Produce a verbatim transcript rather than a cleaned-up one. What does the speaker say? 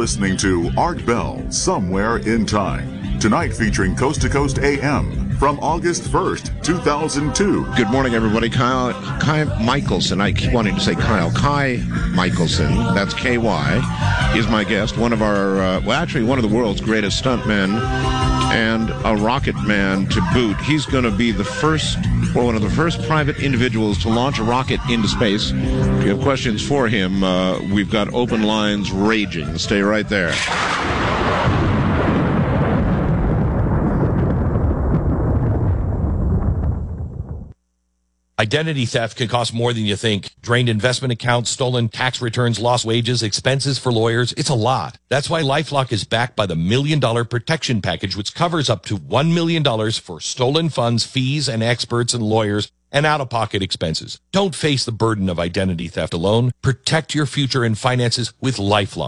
listening to Art Bell, Somewhere in Time. Tonight featuring Coast to Coast A M from August first, two thousand two. Good morning, everybody. Kyle, Kai Michelson. I keep wanting to say Kyle. Kai Michelson, that's K Y, is my guest. One of our, uh, well, actually one of the world's greatest stuntmen and a rocket man to boot. He's going to be the first, or one of the first private individuals to launch a rocket into space. If you have questions for him, uh, we've got open lines raging. Stay right there. Identity theft can cost more than you think. Drained investment accounts, stolen tax returns, lost wages, expenses for lawyers. It's a lot. That's why LifeLock is backed by the Million Dollar Protection Package, which covers up to one million dollars for stolen funds, fees, and experts and lawyers, and out-of-pocket expenses. Don't face the burden of identity theft alone. Protect your future and finances with LifeLock.